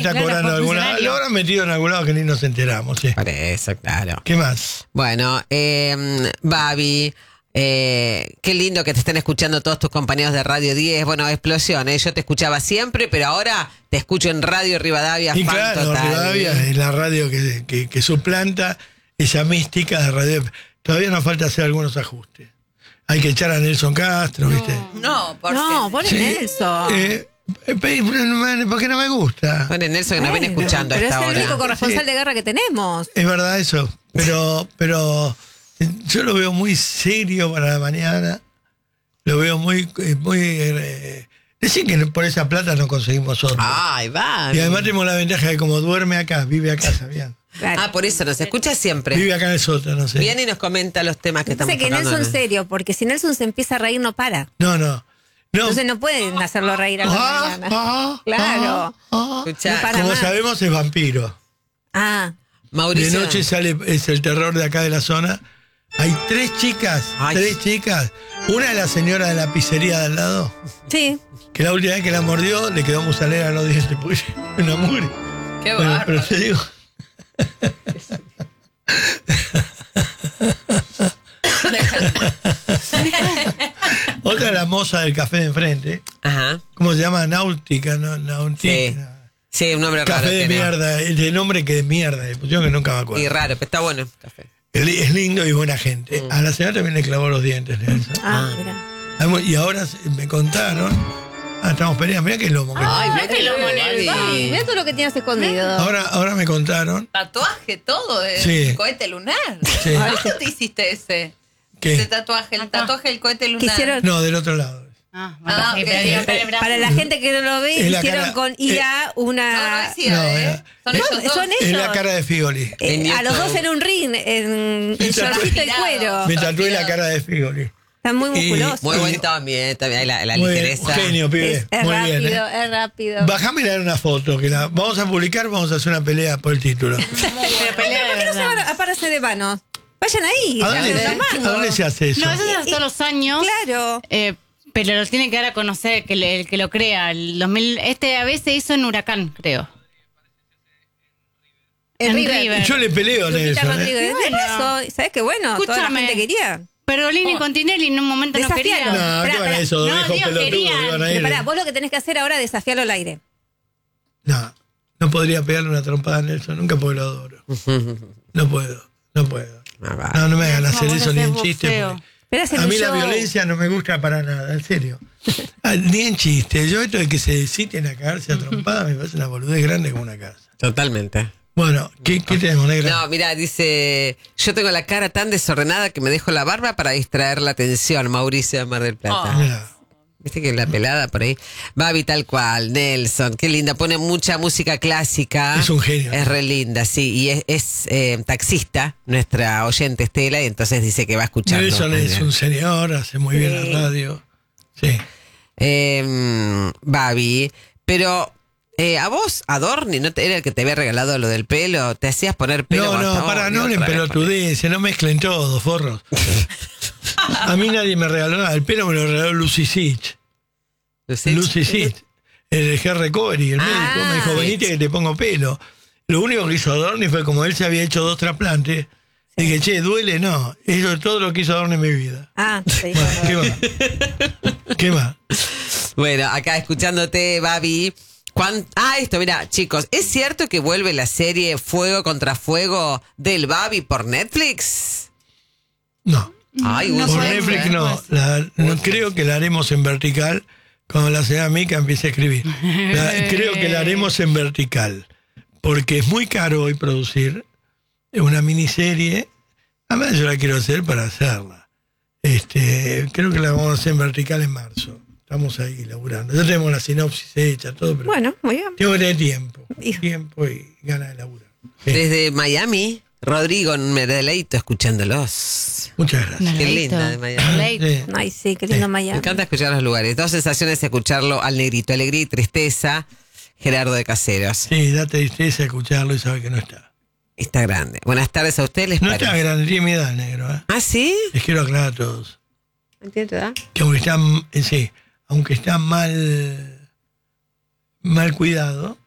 está cobrando alguna. Lo habrán metido en algún lado que ni nos enteramos, sí. Por eso, claro. ¿Qué más? Bueno, Babi, qué lindo que te estén escuchando todos tus compañeros de Radio 10. Bueno, explosión, yo te escuchaba siempre, pero ahora te escucho en Radio Rivadavia. Y fan claro, total. Rivadavia es la radio que suplanta esa mística de Radio. Todavía nos falta hacer algunos ajustes. Hay que echar a Nelson Castro, ¿viste? No, pon Sí. Nelson. Porque no me gusta. Bueno, Nelson que nos viene escuchando a pero esta es el hora. único corresponsal de guerra que tenemos. Es verdad eso. Pero yo lo veo muy serio para la mañana. Lo veo muy decir que por esa plata no conseguimos otro. Ay, va. Y además tenemos la ventaja de como duerme acá, vive acá, ¿sabían? Claro. Ah, por eso nos escucha siempre. Vive acá en el sótano, no sé. Viene y nos comenta los temas que estamos Sé que tocando. Nelson serio, porque si Nelson se empieza a reír no para. No. Entonces no pueden hacerlo reír a la mañana. Claro. Escuchá, No para Como más. sabemos es vampiro. Ah, Mauricio. De noche sale, es el terror de acá de la zona. Hay 3 chicas, Ay. 3 chicas. Una es la señora de la pizzería de al lado, sí. que la última vez que la mordió le quedó musalera a los dientes, porque una mugre. Qué Bueno, bárbaro. pero te digo. Otra es la moza del café de enfrente. Ajá. ¿Cómo se llama? Náutica, ¿no? Náutica. Sí, un nombre raro. Café de tiene. mierda, el de nombre que de mierda, le pusieron que nunca me acuerdo. Y raro, pero está bueno el café. Es lindo y buena gente. A la señora también le clavó los dientes, Nelson. Mira. Y ahora me contaron. Estamos peleando, mirá qué lomo. Ay, mira qué lomo, Babi, mira todo lo que tienes escondido. Ahora me contaron. Tatuaje, todo de Sí. cohete lunar. Sí. ¿Dónde te hiciste ese? ¿Qué? Ese tatuaje, el tatuaje del cohete lunar. Quisieron- No, del otro lado. Ok. Para la gente que no lo ve, Es la hicieron cara- con IA No, una... no decía, No, Son no, ellos dos. son Es la ellos. cara de Figoli. A los dos en un ring, en shortcito y cuero. Me tatué la cara de Figoli. Están muy Y- musculosos. Muy buen también la Muy bien, ligereza. genio, pibe. Es Muy rápido, bien. es rápido. Bajame una foto, que la vamos a publicar, vamos a hacer una pelea por el título. ¿Por qué no se van a pararse de manos? Vayan ahí. ¿A llámense los dónde, mangos. ¿A dónde se hace eso? No, eso se hace todos los años. Claro. Pero lo tiene que dar a conocer el que lo crea. El 2000, a vez se hizo en Huracán, creo. En River. Yo le peleo a Lupita Nelson. Rodríguez. Bueno. Eso, ¿sabes qué bueno? Toda la Escúchame. gente quería. Pero Lini con Tinelli en un momento no Desafialo. quería. No, ¿qué Pará, van a pará. eso? Dos No, viejos digo, pelotudos querían. que van a Pero ir. pará, vos lo que tenés que hacer ahora es desafiarlo al aire. No podría pegarle una trompada a Nelson, nunca porque lo adoro. No puedo. Ah, va. No me hagan hacer vos eso ni hacés en chiste. boxeo. porque Pero hacen a un mí la show. violencia no me gusta para nada, en serio. Ni en chiste. Yo esto de que se citen a cagarse a trompada me parece una boludez grande como una casa. Totalmente. Bueno, ¿qué tenemos, negra? No, mira, dice, yo tengo la cara tan desordenada que me dejo la barba para distraer la atención, Mauricio de Mar del Plata. Mirá. Viste que la pelada por ahí. Babi tal cual, Nelson, qué linda, pone mucha música clásica. Es un genio. Es re linda, sí, y es taxista, nuestra oyente Estela, y entonces dice que va escuchando. Nelson es un señor, hace muy bien la radio. Sí. Babi, pero a vos, Adorni, ¿no era el que te había regalado lo del pelo? ¿Te hacías poner pelo? No le pelotudece, no mezclen todo, forros. A mí nadie me regaló nada, el pelo me lo regaló Lucy Sitch. Lucy Sitch, el Hair Recovery, el médico, me dijo, venite que te pongo pelo. Lo único que hizo Adorni fue como él se había hecho 2 trasplantes. Dije, che, ¿duele? No. Eso es todo lo que hizo Adorni en mi vida. Sí. Bueno, ¿qué más? Bueno, acá escuchándote, Babi. Esto, mira, chicos, ¿es cierto que vuelve la serie Fuego contra Fuego del Babi por Netflix? No. Ay, No Por puede Netflix ser. no. No creo que la haremos en vertical cuando la señora Mica empiece a escribir. Creo que la haremos en vertical. Porque es muy caro hoy producir una miniserie. Además yo la quiero hacer para hacerla. Creo que la vamos a hacer en vertical en marzo. Estamos ahí laburando. Ya tenemos la sinopsis hecha, todo, pero Bueno, muy bien. tengo que tener tiempo. Hijo. Tiempo y ganas de laburar. Sí. Desde Miami, Rodrigo, me deleito escuchándolos. Muchas gracias. Qué Leito. linda de Miami. Leito. Sí. Ay, sí, qué lindo Me Miami. encanta escuchar los lugares. 2 sensaciones escucharlo al negrito. Alegría y tristeza. Gerardo de Caseros. Sí, da tristeza escucharlo y saber que no está. Está grande. Buenas tardes a ustedes. ¿Les No parece? está grande, tiene mi edad, negro. ¿Ah, sí? Les quiero aclarar a todos. ¿Entiendes, verdad? Que aunque está mal cuidado,